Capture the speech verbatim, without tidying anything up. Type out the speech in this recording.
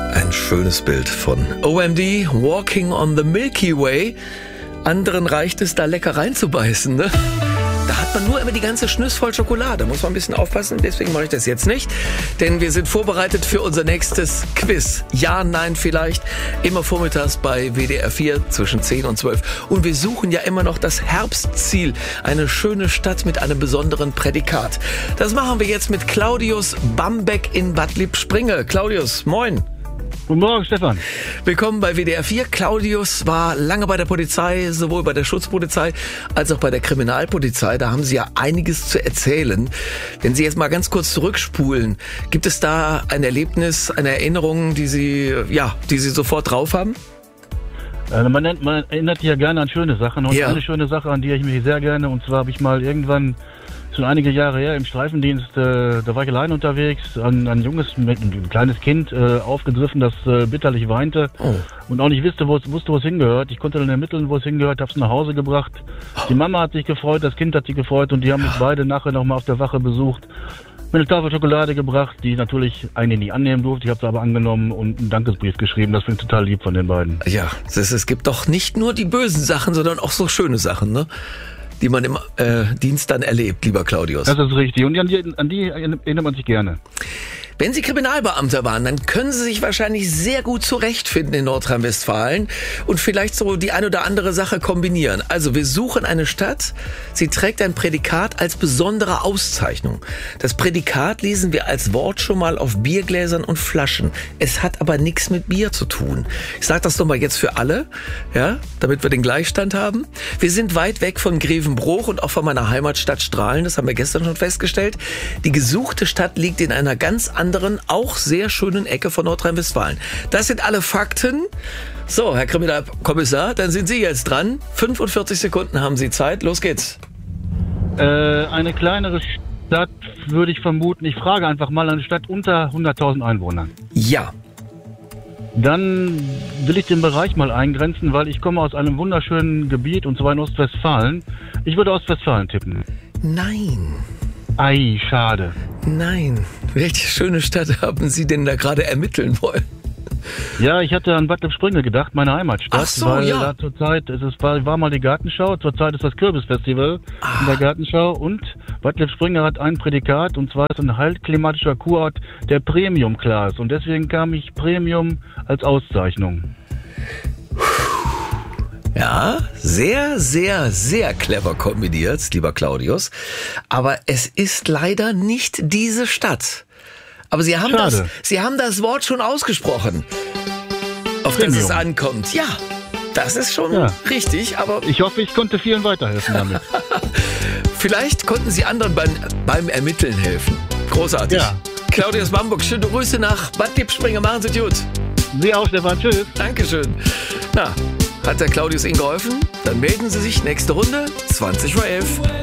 Ein schönes Bild von O M D, Walking on the Milky Way. Anderen reicht es, da lecker reinzubeißen, ne? Da hat man nur immer die ganze Schnüss voll Schokolade. Muss man ein bisschen aufpassen, deswegen mache ich das jetzt nicht. Denn wir sind vorbereitet für unser nächstes Quiz. Ja, nein, vielleicht. Immer vormittags bei W D R vier zwischen zehn und zwölf. Und wir suchen ja immer noch das Herbstziel. Eine schöne Stadt mit einem besonderen Prädikat. Das machen wir jetzt mit Claudius Bambeck in Bad Lippspringe. Claudius, moin. Guten Morgen, Stefan. Willkommen bei W D R vier. Claudius war lange bei der Polizei, sowohl bei der Schutzpolizei als auch bei der Kriminalpolizei. Da haben Sie ja einiges zu erzählen. Wenn Sie jetzt mal ganz kurz zurückspulen, gibt es da ein Erlebnis, eine Erinnerung, die Sie, ja, die Sie sofort drauf haben? Also man, nennt, man erinnert sich ja gerne an schöne Sachen. Und Ja. eine schöne Sache, an die ich mich sehr gerne, und zwar habe ich mal irgendwann, schon einige Jahre her, im Streifendienst, äh, da war ich allein unterwegs, ein, ein junges, ein kleines Kind äh, aufgegriffen, das äh, bitterlich weinte Oh. und auch nicht wusste, wo es wusste, wo es hingehört. Ich konnte dann ermitteln, wo es hingehört, habe es nach Hause gebracht. Die Mama hat sich gefreut, das Kind hat sich gefreut und die haben mich beide nachher nochmal auf der Wache besucht. Mir eine Tafel Schokolade gebracht, die ich natürlich eigentlich nie annehmen durfte. Ich habe sie aber angenommen und einen Dankesbrief geschrieben. Das finde ich total lieb von den beiden. Ja, es, ist, es gibt doch nicht nur die bösen Sachen, sondern auch so schöne Sachen, ne? Die man im äh, Dienst dann erlebt, lieber Claudius. Das ist richtig. Und an die, an die erinnert man sich gerne. Wenn Sie Kriminalbeamter waren, dann können Sie sich wahrscheinlich sehr gut zurechtfinden in Nordrhein-Westfalen und vielleicht so die ein oder andere Sache kombinieren. Also wir suchen eine Stadt, sie trägt ein Prädikat als besondere Auszeichnung. Das Prädikat lesen wir als Wort schon mal auf Biergläsern und Flaschen. Es hat aber nichts mit Bier zu tun. Ich sage das nochmal jetzt für alle, ja, damit wir den Gleichstand haben. Wir sind weit weg von Grevenbroich und auch von meiner Heimatstadt Strahlen, das haben wir gestern schon festgestellt. Die gesuchte Stadt liegt in einer ganz anderen anderen, auch sehr schönen Ecke von Nordrhein-Westfalen. Das sind alle Fakten. So, Herr Kriminalkommissar, dann sind Sie jetzt dran. fünfundvierzig Sekunden haben Sie Zeit. Los geht's. Äh, eine kleinere Stadt würde ich vermuten. Ich frage einfach mal, eine Stadt unter hunderttausend Einwohnern. Ja. Dann will ich den Bereich mal eingrenzen, weil ich komme aus einem wunderschönen Gebiet, und zwar in Ostwestfalen. Ich würde Ostwestfalen tippen. Nein. Ei, schade. Nein. Welche schöne Stadt haben Sie denn da gerade ermitteln wollen? Ja, ich hatte an Bad Lippspringe gedacht, meine Heimatstadt. Ach so, weil ja. da zurzeit, es ist, war, war mal die Gartenschau, zurzeit ist das Kürbisfestival in der Gartenschau, und Bad Lippspringe hat ein Prädikat, und zwar ist ein heilklimatischer Kurort der Premium Class, und deswegen kam ich Premium als Auszeichnung. Ja, sehr, sehr, sehr clever kombiniert, lieber Claudius. Aber es ist leider nicht diese Stadt. Aber Sie haben, das, Schade. Sie haben das Wort schon ausgesprochen, auf das Premium. es ankommt. Ja, das ist schon Ja. richtig, aber Ich hoffe, ich konnte vielen weiterhelfen damit. vielleicht konnten Sie anderen beim, beim Ermitteln helfen. Großartig. Ja. Claudius Bambeck, schöne Grüße nach Bad Lippspringe. Machen Sie gut. Sie auch, Stefan. Tschüss. Dankeschön. Na, hat der Claudius Ihnen geholfen? Dann melden Sie sich nächste Runde, zwanzig vor elf.